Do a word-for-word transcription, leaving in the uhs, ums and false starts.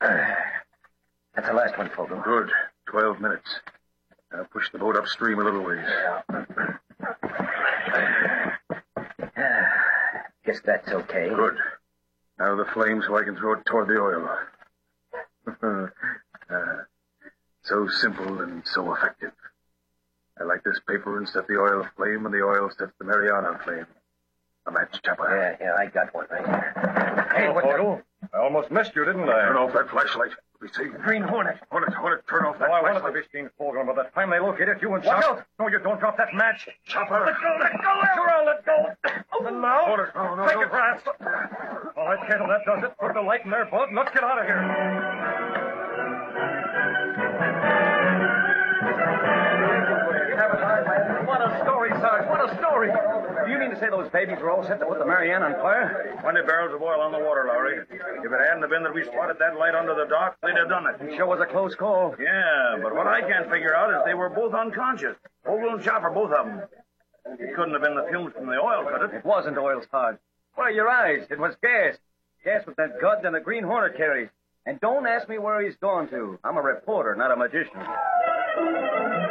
That's the last one, Fogle. Good. Twelve minutes. Now push the boat upstream a little ways. Yeah. Guess that's okay. Good. Now the flame so I can throw it toward the oil. uh, so simple and so effective. I light this paper and set the oil aflame, and the oil sets the Mariana aflame. A match, Chopper. Yeah, yeah, I got one right here. Hey, what the... I almost missed you, didn't I? Turn off that flashlight. Let me see. Green Hornet. Hornet, Hornet, turn off that Oh, I flashlight. wanted to be seen, Fogle, but by the time they located you and Watch shot... out! No, you don't drop that match. Chopper. Let go, let go, sure, I'll let go. And now... Hornet, no, no, Take no. it fast. All right, Kendall, that does it. Put the light in their boat and let's get out of here. What a story, Sarge. What a story. Do you mean to say those babies were all set to put the Marianne on fire? Twenty barrels of oil on the water, Lowry. If it hadn't have been that we spotted that light under the dock, they'd have done it. It sure was a close call. Yeah, but what I can't figure out is they were both unconscious. Fogle and Chopper, both of them. It couldn't have been the fumes from the oil, could it? It wasn't oil, Sarge. Why, your eyes. It was gas. Gas with that gun that a Green Hornet carries. And don't ask me where he's gone to. I'm a reporter, not a magician.